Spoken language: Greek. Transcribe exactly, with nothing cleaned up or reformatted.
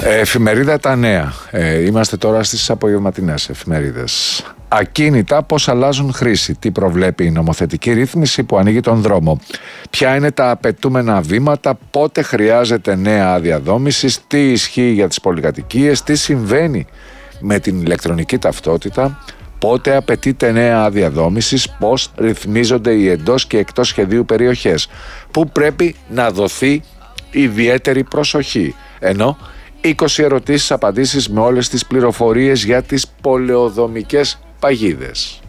Εφημερίδα Τα Νέα. Ε, είμαστε τώρα στις απογευματινές εφημερίδες. Ακίνητα πώς αλλάζουν χρήση. Τι προβλέπει η νομοθετική ρύθμιση που ανοίγει τον δρόμο. Ποια είναι τα απαιτούμενα βήματα. Πότε χρειάζεται νέα άδεια δόμησης. Τι ισχύει για τις πολυκατοικίες. Τι συμβαίνει με την ηλεκτρονική ταυτότητα. Πότε απαιτείται νέα άδεια δόμησης. Πώς ρυθμίζονται οι εντός και εκτός σχεδίου περιοχές. Πού πρέπει να δοθεί ιδιαίτερη προσοχή. Ενώ είκοσι ερωτήσεις απαντήσεις με όλες τις πληροφορίες για τις πολεοδομικές παγίδες.